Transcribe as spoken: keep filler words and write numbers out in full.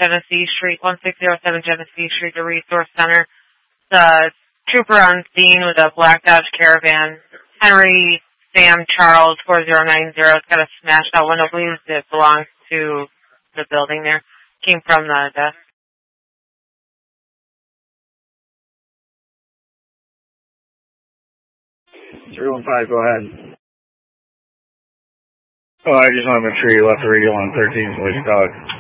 Genesee Street, one six zero seven Genesee Street, the Resource Center. The trooper on scene with a black Dodge Caravan, Henry Sam Charles four zero nine zero. It's got a smashed out window. Believes it belongs to the building there. Came from the desk. three one five, go ahead. Oh, I just want to make sure you left the radio on thirteen, so we can talk.